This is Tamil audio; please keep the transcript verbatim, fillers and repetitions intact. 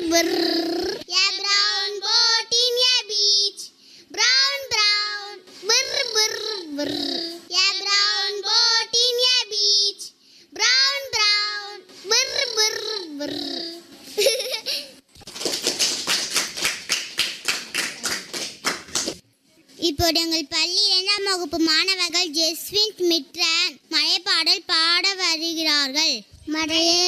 brr. A brown boat in a beach. Brown, brown, brr, brr, brr. A brown boat in a beach. Brown, brown, brr, brr, brr. இப்போது எங்கள் பள்ளி இரண்டாம் வகுப்பு மாணவர்கள் ஜெஸ்வின் மித்ரன் மழை பாடல் பாட வருகிறார்கள். மழையே